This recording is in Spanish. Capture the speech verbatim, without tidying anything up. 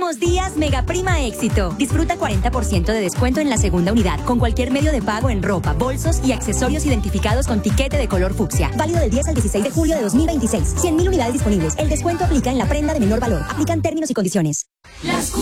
últimos días, Mega Prima Éxito. Disfruta cuarenta por ciento de descuento en la segunda unidad con cualquier medio de pago en ropa, bolsos y accesorios identificados con tiquete de color fucsia. Válido del diez al dieciséis de julio de dos mil veintiséis. cien mil unidades disponibles. El descuento aplica en la prenda de menor valor. Aplican términos y condiciones. Las